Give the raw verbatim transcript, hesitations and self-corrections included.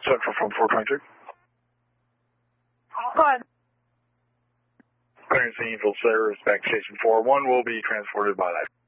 Central from four twenty-two. Go ahead. Clearing scene, full service, back to station four one will be transported by life.